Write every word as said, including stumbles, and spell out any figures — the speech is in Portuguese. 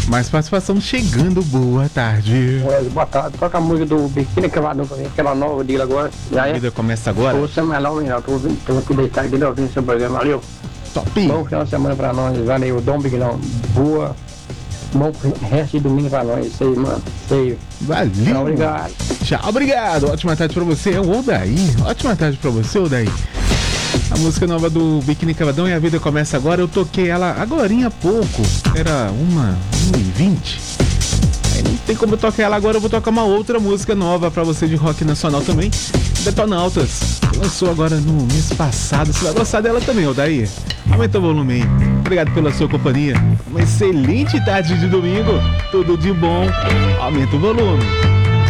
Mais participação chegando, boa tarde. É, boa tarde, toca a música do Biquíni Cavadão pra mim, aquela nova dele agora. Já A é? vida começa agora? Ô, Samuelão, menino, tô, ouvindo- tô aqui deitado aqui, ouvindo seu programa, valeu. Top! Bom final de semana pra nós, valeu, Dom Biglão, boa. Bom resto de domingo pra nós, isso aí, mano, isso aí. Valeu! Tchau, obrigado. Tchau, obrigado! Ótima tarde pra você, é o Odaí. Ótima tarde pra você, Odaí. A música nova do Biquíni Cavadão e a vida começa agora. Eu toquei ela agorinha há pouco. Era uma, uma e vinte. Aí não tem como eu tocar ela agora. Eu vou tocar uma outra música nova pra você de rock nacional também. Detonautas. Lançou agora no mês passado. Você vai gostar dela também, Odaí. Aumenta o volume aí. Obrigado pela sua companhia. Uma excelente tarde de domingo. Tudo de bom. Aumenta o volume.